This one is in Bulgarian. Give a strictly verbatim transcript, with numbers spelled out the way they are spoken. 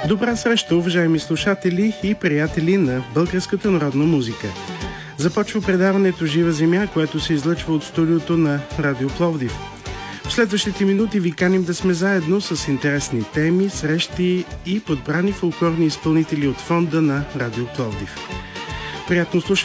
Добра среща, уважаеми слушатели и приятели на българската народна музика. Започва предаването Жива земя, което се излъчва от студиото на Радио Пловдив. В следващите минути ви каним да сме заедно с интересни теми, срещи и подбрани фолклорни изпълнители от фонда на Радио Пловдив. Приятно слушане!